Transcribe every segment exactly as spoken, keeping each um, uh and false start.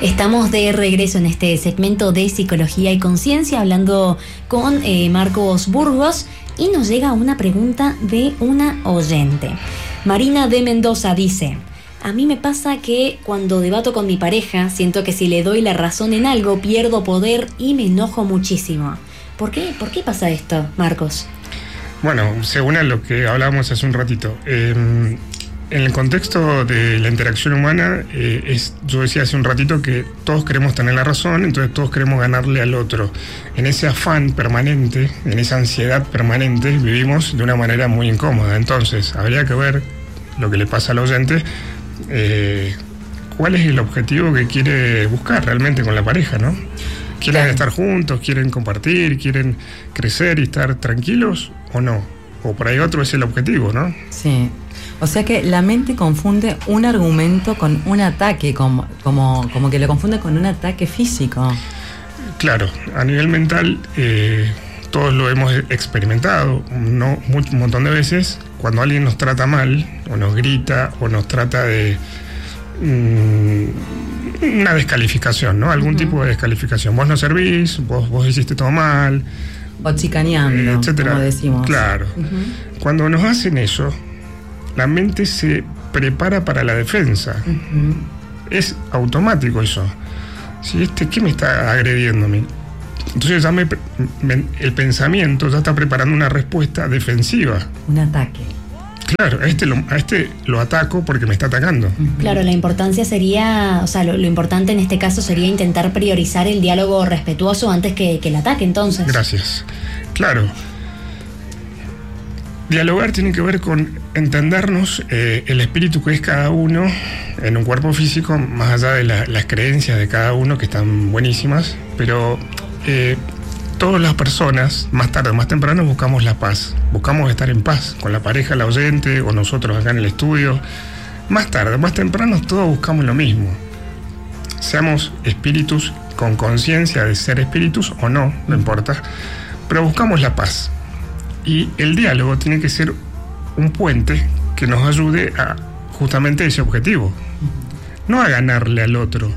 Estamos de regreso en este segmento de Psicología y Conciencia hablando con eh, Marcos Burgos, y nos llega una pregunta de una oyente. Marina de Mendoza dice: a mí me pasa que cuando debato con mi pareja siento que si le doy la razón en algo pierdo poder y me enojo muchísimo. ¿Por qué? ¿Por qué pasa esto, Marcos? Bueno, según a lo que hablábamos hace un ratito, eh, en el contexto de la interacción humana, eh, es, yo decía hace un ratito que todos queremos tener la razón, entonces todos queremos ganarle al otro. En ese afán permanente, en esa ansiedad permanente, vivimos de una manera muy incómoda. Entonces, habría que ver lo que le pasa al oyente, eh, cuál es el objetivo que quiere buscar realmente con la pareja, ¿no? ¿Quieren claro. estar juntos? ¿Quieren compartir? ¿Quieren crecer y estar tranquilos o no? O por ahí otro es el objetivo, ¿no? Sí. O sea que la mente confunde un argumento con un ataque, como, como, como que lo confunde con un ataque físico. Claro, a nivel mental eh, todos lo hemos experimentado, no, un montón de veces. Cuando alguien nos trata mal, o nos grita, o nos trata de mmm, una descalificación, ¿no? Algún uh-huh. tipo de descalificación. Vos no servís, vos, vos hiciste todo mal. O chicaneando, eh, etcétera. Como decimos. Claro. Uh-huh. Cuando nos hacen eso, la mente se prepara para la defensa. Uh-huh. Es automático eso. Si este, ¿qué me está agrediendo a mí? Entonces ya me, me, el pensamiento ya está preparando una respuesta defensiva. Un ataque. Claro, a este lo, a este lo ataco porque me está atacando. Uh-huh. Claro, la importancia sería, o sea, lo, lo importante en este caso sería intentar priorizar el diálogo respetuoso antes que, que el ataque, entonces. Gracias. Claro. Dialogar tiene que ver con entendernos eh, el espíritu que es cada uno en un cuerpo físico, más allá de la, las creencias de cada uno, que están buenísimas, pero eh, todas las personas, más tarde o más temprano, buscamos la paz. Buscamos estar en paz con la pareja, la oyente, o nosotros acá en el estudio. Más tarde o más temprano, todos buscamos lo mismo. Seamos espíritus con conciencia de ser espíritus o no, no importa, pero buscamos la paz. Y el diálogo tiene que ser un puente que nos ayude a justamente ese objetivo. No a ganarle al otro.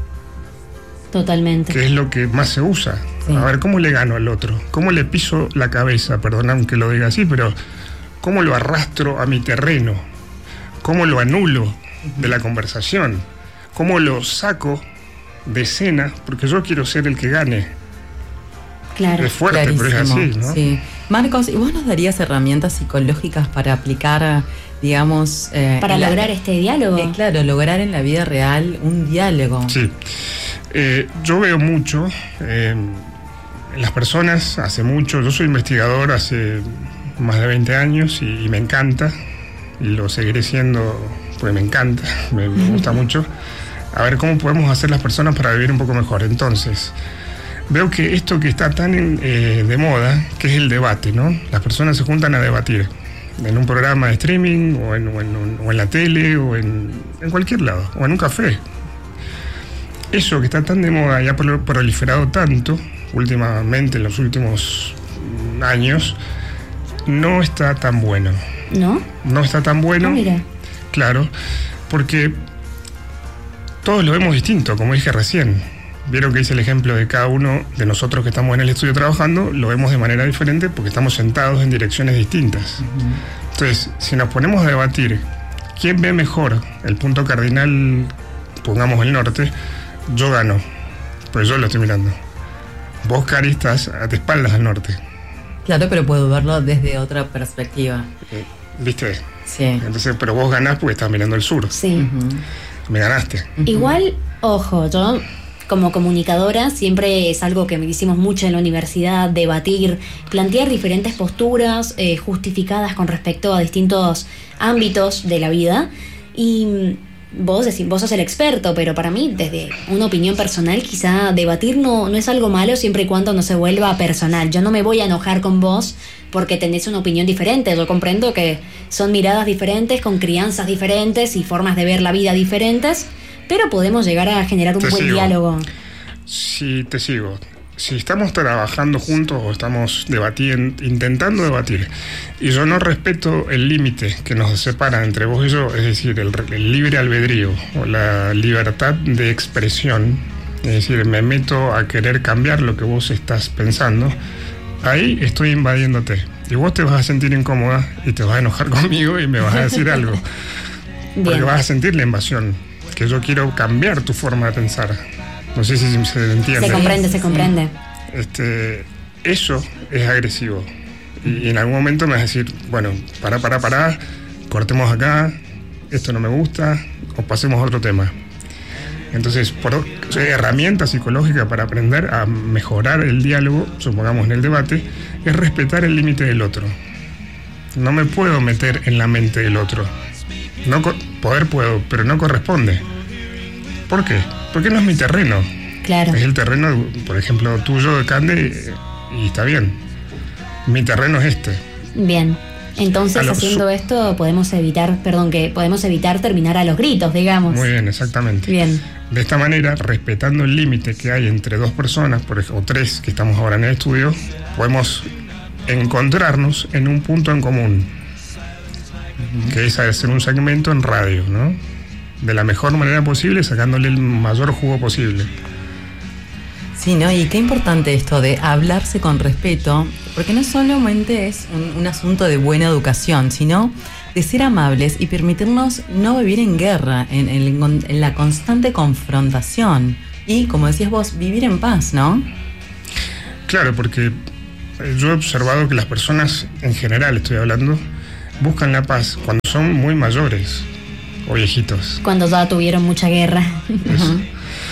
Totalmente. Que es lo que más se usa. Sí. A ver, ¿cómo le gano al otro? ¿Cómo le piso la cabeza? Perdón que lo diga así, pero ¿cómo lo arrastro a mi terreno? ¿Cómo lo anulo de la conversación? ¿Cómo lo saco de escena? Porque yo quiero ser el que gane. Claro. Es fuerte, clarísimo, pero es así, ¿no? Sí. Marcos, ¿y vos nos darías herramientas psicológicas para aplicar, digamos... Eh, para lograr la, este diálogo? Eh, claro, lograr en la vida real un diálogo. Sí. Eh, yo veo mucho eh, en las personas, hace mucho, yo soy investigador hace más de veinte años y, y me encanta, y lo seguiré siendo porque me encanta, me, me gusta mucho, a ver cómo podemos hacer las personas para vivir un poco mejor. Entonces... veo que esto que está tan en, eh, de moda, que es el debate, ¿no? Las personas se juntan a debatir en un programa de streaming o en, o en, o en la tele o en, en cualquier lado, o en un café. Eso que está tan de moda y ha proliferado tanto últimamente, en los últimos años, no está tan bueno. ¿No? No está tan bueno. Ah, mira. Claro, porque todos lo vemos distinto, como dije recién. Vieron que hice el ejemplo de cada uno de nosotros que estamos en el estudio trabajando, lo vemos de manera diferente porque estamos sentados en direcciones distintas. Uh-huh. Entonces, si nos ponemos a debatir quién ve mejor el punto cardinal, pongamos el norte, yo gano, pues yo lo estoy mirando. Vos, Cari, estás a te espaldas al norte. Claro, pero puedo verlo desde otra perspectiva. ¿Viste? Sí. Entonces, pero vos ganás porque estás mirando el sur. Sí. Uh-huh. Me ganaste. Uh-huh. Igual, ojo, yo... como comunicadora siempre es algo que me hicimos mucho en la universidad, debatir, plantear diferentes posturas eh, justificadas con respecto a distintos ámbitos de la vida. Y vos, vos sos el experto, pero para mí, desde una opinión personal, quizá debatir no, no es algo malo siempre y cuando no se vuelva personal. Yo no me voy a enojar con vos porque tenés una opinión diferente. Yo comprendo que son miradas diferentes, con crianzas diferentes y formas de ver la vida diferentes, pero podemos llegar a generar un te buen sigo. diálogo. Sí, te sigo. si estamos trabajando juntos o estamos debatiendo, intentando debatir, y yo no respeto el límite que nos separa entre vos y yo, es decir, el, el libre albedrío o la libertad de expresión, es decir, me meto a querer cambiar lo que vos estás pensando, ahí estoy invadiéndote. Y vos te vas a sentir incómoda y te vas a enojar conmigo y me vas a decir algo. Bien. Porque vas a sentir la invasión, que yo quiero cambiar tu forma de pensar. No sé si se entiende. Se comprende, se comprende. Este, eso es agresivo. Y, y en algún momento me vas a decir, bueno, pará, pará, pará, cortemos acá, esto no me gusta, o pasemos a otro tema. Entonces, por o sea, herramienta psicológica para aprender a mejorar el diálogo, supongamos en el debate, es respetar el límite del otro. No me puedo meter en la mente del otro. No, poder puedo, pero no corresponde. ¿Por qué? Porque no es mi terreno. Claro. Es el terreno, por ejemplo, tuyo de Cande, y está bien. Mi terreno es este. Bien. Entonces, haciendo esto, podemos evitar, perdón, que podemos evitar terminar a los gritos, digamos. Muy bien, exactamente. Bien. De esta manera, respetando el límite que hay entre dos personas, por ejemplo, o tres que estamos ahora en el estudio, podemos encontrarnos en un punto en común, uh-huh. que es hacer un segmento en radio, ¿no? De la mejor manera posible, sacándole el mayor jugo posible. Sí, ¿no? Y qué importante esto de hablarse con respeto, porque no solamente es un, un asunto de buena educación, sino de ser amables y permitirnos no vivir en guerra, en, en, en la constante confrontación y, como decías vos, vivir en paz, ¿no? Claro, porque yo he observado que las personas, en general estoy hablando, buscan la paz cuando son muy mayores o viejitos. Cuando ya tuvieron mucha guerra. Uh-huh.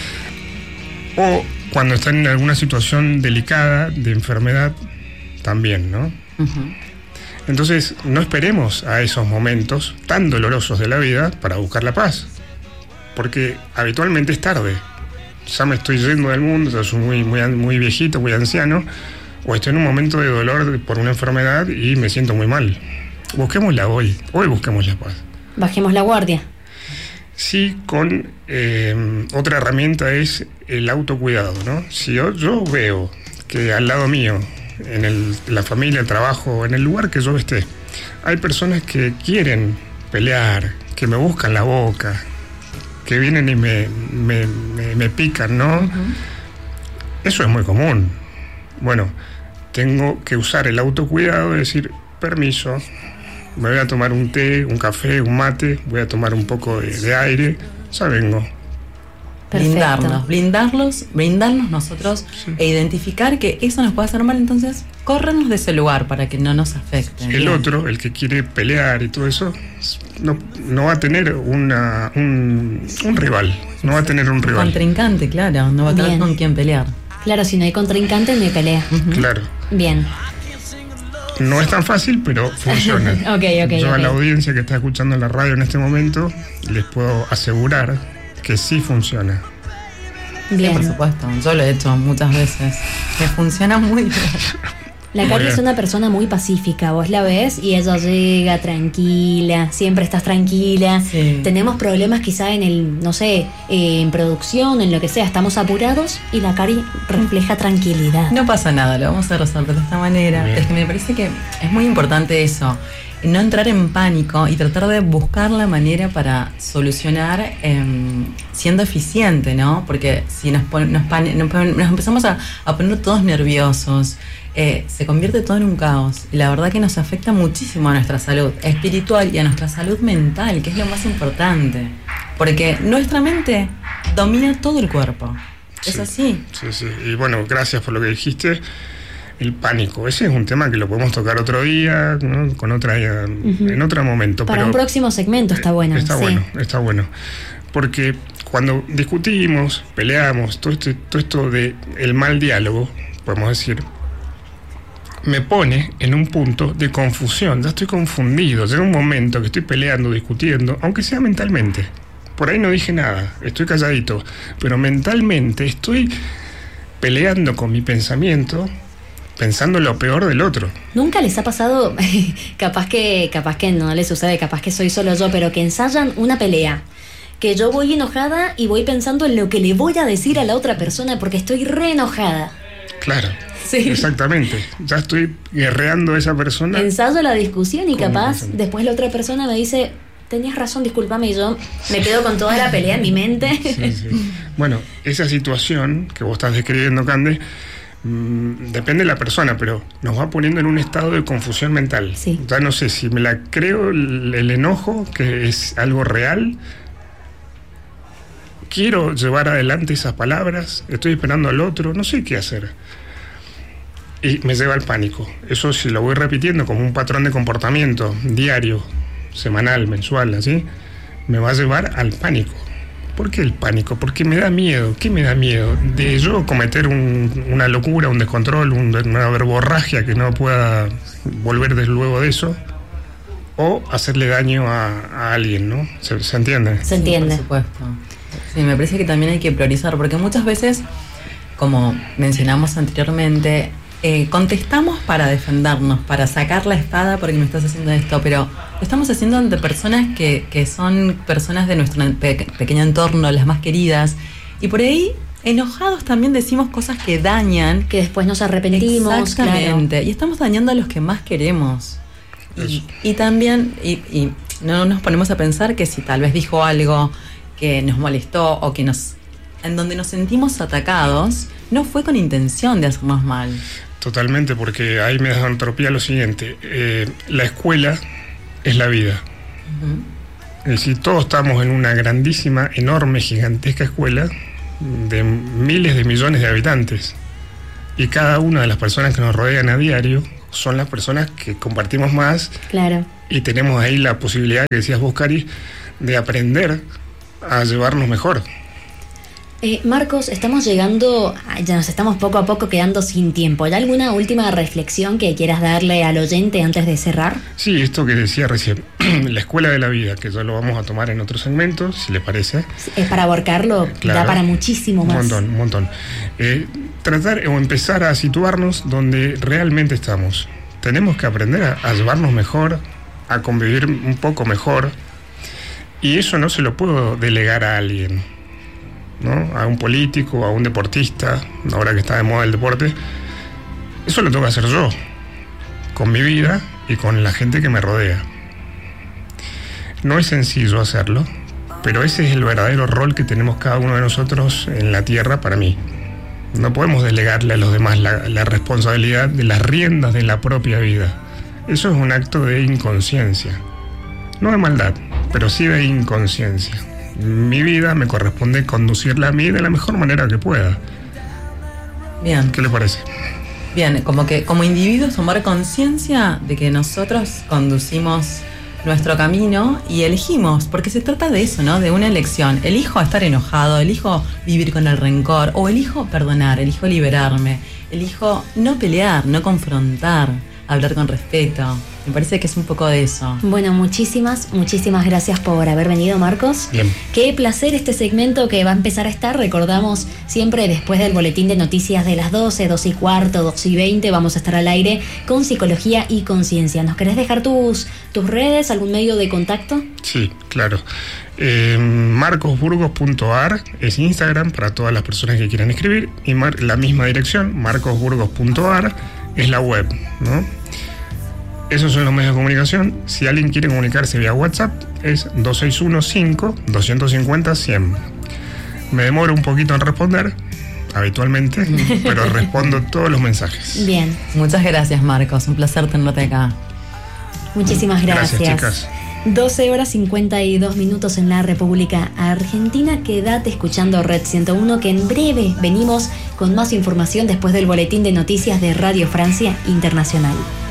O cuando están en alguna situación delicada de enfermedad también, ¿no? Uh-huh. Entonces, no esperemos a esos momentos tan dolorosos de la vida para buscar la paz, porque habitualmente es tarde. Ya me estoy yendo del mundo, ya soy muy, muy, muy viejito, muy anciano, o estoy en un momento de dolor por una enfermedad y me siento muy mal. Busquémosla hoy, hoy busquemos la paz. Bajemos la guardia. Sí, con eh, otra herramienta es el autocuidado, ¿no? Si yo, yo veo que al lado mío, en el, la familia, el trabajo, en el lugar que yo esté, hay personas que quieren pelear, que me buscan la boca, que vienen y me, me, me, me pican, ¿no? Uh-huh. Eso es muy común. Bueno, tengo que usar el autocuidado y decir, permiso, me voy a tomar un té, un café, un mate, voy a tomar un poco de, de aire, ya vengo. Perfecto. Blindarnos, blindarlos, brindarnos nosotros sí. E identificar que eso nos puede hacer mal, entonces córrenos de ese lugar para que no nos afecte. El bien. Otro, el que quiere pelear y todo eso, no, no va a tener una, un, un rival, no va a tener un rival. Contrincante, claro, no va a tener bien. Con quién pelear. Claro, si no hay contrincante, no hay pelea. Uh-huh. Claro. Bien. No es tan fácil, pero funciona. okay, okay, Yo okay. a la audiencia que está escuchando la radio en este momento, les puedo asegurar que sí funciona. Bien. Sí, por supuesto, yo lo he hecho muchas veces. Me funciona muy bien. La Cari es una persona muy pacífica, vos la ves y ella llega tranquila, siempre estás tranquila. Sí. Tenemos problemas quizá en el, no sé, eh, en producción, en lo que sea, estamos apurados y la Cari refleja tranquilidad. No pasa nada, lo vamos a resolver de esta manera. Bien. Es que me parece que es muy importante eso, no entrar en pánico y tratar de buscar la manera para solucionar eh, siendo eficiente, ¿no? Porque si nos, pon, nos, pan, nos, nos empezamos a, a poner todos nerviosos, Eh, se convierte todo en un caos y la verdad que nos afecta muchísimo a nuestra salud espiritual y a nuestra salud mental, que es lo más importante, porque nuestra mente domina todo el cuerpo. Sí, es así. Sí, sí. Y bueno, gracias por lo que dijiste. El pánico, ese es un tema que lo podemos tocar otro día, ¿no? Con otra, uh-huh. en otro momento. Para pero un próximo segmento está bueno. Está sí. bueno, está bueno. Porque cuando discutimos, peleamos, todo esto, todo esto de el mal diálogo, podemos decir, me pone en un punto de confusión. Ya estoy confundido. Llega un momento que estoy peleando, discutiendo, aunque sea mentalmente. Por ahí no dije nada, estoy calladito, pero mentalmente estoy peleando con mi pensamiento, pensando lo peor del otro. ¿Nunca les ha pasado, capaz que, capaz que no les sucede, capaz que soy solo yo, pero que ensayan una pelea? Que yo voy enojada y voy pensando en lo que le voy a decir a la otra persona porque estoy re enojada. Claro. Sí. Exactamente. Ya estoy guerreando a esa persona. Ensayo la discusión y capaz persona. después la otra persona me dice, tenías razón, discúlpame, y yo me quedo con toda la pelea en mi mente. Sí, sí. Bueno, esa situación que vos estás describiendo, Cande, mmm, depende de la persona, pero nos va poniendo en un estado de confusión mental. Sí. Ya no sé si me la creo el, el enojo, que es algo real. Quiero llevar adelante esas palabras, estoy esperando al otro, no sé qué hacer. Y me lleva al pánico. Eso, si lo voy repitiendo como un patrón de comportamiento diario, semanal, mensual, así, me va a llevar al pánico. ¿Por qué el pánico? Porque me da miedo. ¿Qué me da miedo? De yo cometer un, una locura, un descontrol, un, una verborragia que no pueda volver de luego de eso, o hacerle daño a, a alguien, ¿no? ¿Se, se entiende? Se entiende. Sí, por supuesto. Sí, me parece que también hay que priorizar, porque muchas veces, como mencionamos anteriormente, eh, contestamos para defendernos, para sacar la espada porque me estás haciendo esto, pero lo estamos haciendo ante personas que, que son personas de nuestro pe- pequeño entorno, las más queridas, y por ahí, enojados también decimos cosas que dañan. Que después nos arrepentimos. Exactamente, Claro. y estamos dañando a los que más queremos. Y, y también, y, y no nos ponemos a pensar que si tal vez dijo algo que nos molestó o que nos, en donde nos sentimos atacados, no fue con intención de hacernos mal. Totalmente, porque ahí me da entropía lo siguiente. Eh, la escuela es la vida. Uh-huh. Es decir, todos estamos en una grandísima, enorme, gigantesca escuela de miles de millones de habitantes. Y cada una de las personas que nos rodean a diario son las personas que compartimos más. Claro. Y tenemos ahí la posibilidad, que decías vos, Cari, de aprender a llevarnos mejor. Eh, Marcos, estamos llegando, ya nos estamos poco a poco quedando sin tiempo. ¿Hay alguna última reflexión que quieras darle al oyente antes de cerrar? Sí, esto que decía recién, la escuela de la vida, que ya lo vamos a tomar en otro segmento, si le parece. Es para abarcarlo, Claro. da para muchísimo más. Un montón, un montón. Eh, tratar o empezar a situarnos donde realmente estamos. Tenemos que aprender a, a llevarnos mejor, a convivir un poco mejor, y eso no se lo puedo delegar a alguien, ¿no? A un político, a un deportista, ahora que está de moda el deporte. Eso lo tengo que hacer yo, con mi vida y con la gente que me rodea. No es sencillo hacerlo, pero ese es el verdadero rol que tenemos cada uno de nosotros en la tierra para mí. No podemos delegarle a los demás la, la responsabilidad de las riendas de la propia vida. Eso es un acto de inconsciencia. No de maldad, pero sí de inconsciencia. Mi vida me corresponde conducirla a mí de la mejor manera que pueda. Bien. ¿Qué le parece? Bien, como que como individuos tomar conciencia de que nosotros conducimos nuestro camino y elegimos, porque se trata de eso, ¿no? De una elección. Elijo estar enojado, elijo vivir con el rencor, o elijo perdonar, elijo liberarme, elijo no pelear, no confrontar, hablar con respeto. Me parece que es un poco de eso. Bueno, muchísimas, muchísimas gracias por haber venido, Marcos. Bien. Qué placer este segmento que va a empezar a estar. Recordamos siempre después del boletín de noticias de las doce, doce y cuarto, doce y veinte, vamos a estar al aire con Psicología y Conciencia. ¿Nos querés dejar tus, tus redes, algún medio de contacto? Sí, claro. Eh, marcos burgos punto a r es Instagram para todas las personas que quieran escribir, y mar- la misma dirección, marcos burgos punto a r, es la web, ¿no? Esos son los medios de comunicación. Si alguien quiere comunicarse vía WhatsApp, es dos seis uno cinco, dos cinco cero, cien. Me demoro un poquito en responder, habitualmente, pero respondo todos los mensajes. Bien, Muchas gracias, Marcos. Un placer tenerte acá. muchísimas gracias. Gracias, chicas. doce horas cincuenta y dos minutos en la República Argentina. Quédate escuchando Red ciento uno, que en breve venimos con más información después del boletín de noticias de Radio Francia Internacional.